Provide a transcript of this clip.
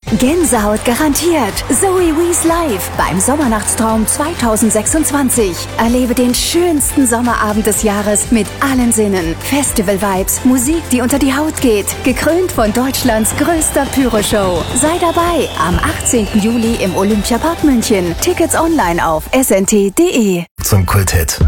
Gänsehaut garantiert. Zoe Wees live beim Sommernachtstraum 2026. Erlebe den schönsten Sommerabend des Jahres mit allen Sinnen. Festival-Vibes, Musik, die unter die Haut geht. Gekrönt von Deutschlands größter Pyro-Show. Sei dabei am 18. Juli im Olympiapark München. Tickets online auf snt.de. Zum Kulthit